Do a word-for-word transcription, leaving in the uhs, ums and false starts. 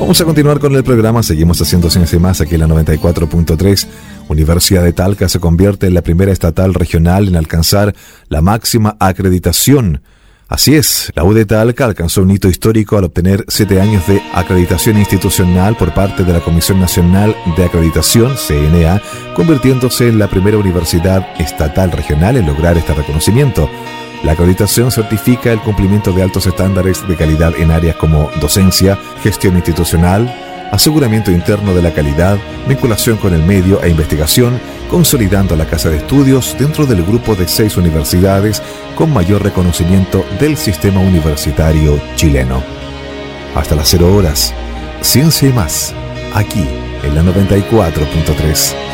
Vamos a continuar con el programa, seguimos haciendo Ciencia y Más aquí en la noventa y cuatro punto tres. Universidad de Talca se convierte en la primera estatal regional en alcanzar la máxima acreditación. Así es, la U de Talca alcanzó un hito histórico al obtener siete años de acreditación institucional por parte de la Comisión Nacional de Acreditación, C N A, convirtiéndose en la primera universidad estatal regional en lograr este reconocimiento. La acreditación certifica el cumplimiento de altos estándares de calidad en áreas como docencia, gestión institucional, aseguramiento interno de la calidad, vinculación con el medio e investigación, consolidando a la Casa de Estudios dentro del grupo de seis universidades con mayor reconocimiento del sistema universitario chileno. Hasta las cero horas, Ciencia y Más, aquí en la noventa y cuatro punto tres.